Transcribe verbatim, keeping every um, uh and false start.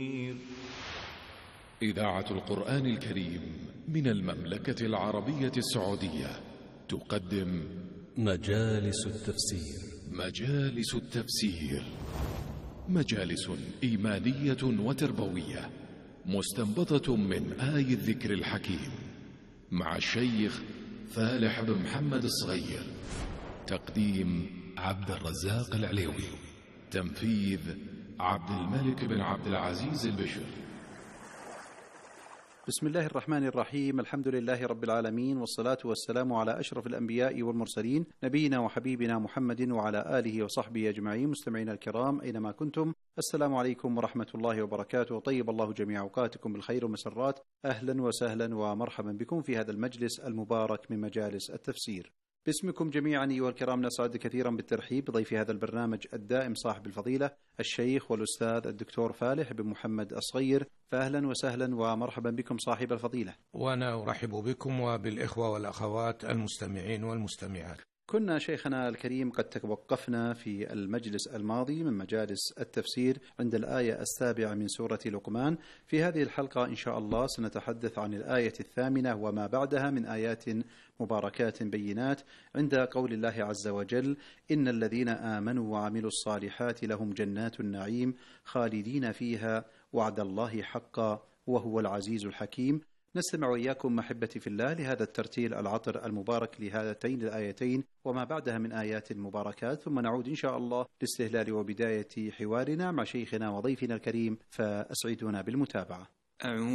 إذاعة القرآن الكريم من المملكة العربية السعودية تقدم مجالس التفسير. مجالس التفسير مجالس إيمانية وتربوية مستنبطة من آي الذكر الحكيم مع الشيخ فالح بن محمد الصغير. تقديم عبد الرزاق العليوي. تنفيذ عبد الملك بن عبد العزيز البشر. بسم الله الرحمن الرحيم. الحمد لله رب العالمين، والصلاة والسلام على أشرف الأنبياء والمرسلين، نبينا وحبيبنا محمد وعلى آله وصحبه أجمعين. مستمعينا الكرام أينما كنتم، السلام عليكم ورحمة الله وبركاته. طيب الله جميع أوقاتكم بالخير والمسرات. أهلا وسهلا ومرحبا بكم في هذا المجلس المبارك من مجالس التفسير. باسمكم جميعا أيها الكرام نسعد كثيرا بالترحيب بضيف هذا البرنامج الدائم صاحب الفضيلة الشيخ والأستاذ الدكتور فالح بن محمد الصغير. فأهلا وسهلا ومرحبا بكم صاحب الفضيلة. وأنا أرحب بكم وبالإخوة والأخوات المستمعين والمستمعات. كنا شيخنا الكريم قد توقفنا في المجلس الماضي من مجالس التفسير عند الآية السابعة من سورة لقمان. في هذه الحلقة إن شاء الله سنتحدث عن الآية الثامنة وما بعدها من آيات مباركات بينات عند قول الله عز وجل: إن الذين آمنوا وعملوا الصالحات لهم جنات النعيم خالدين فيها وعد الله حقا وهو العزيز الحكيم. نستمع وإياكم محبتي في الله لهذا الترتيل العطر المبارك لهاتين الآيتين وما بعدها من آيات المباركات، ثم نعود إن شاء الله لاستهلال وبداية حوارنا مع شيخنا وضيفنا الكريم، فأسعدونا بالمتابعة.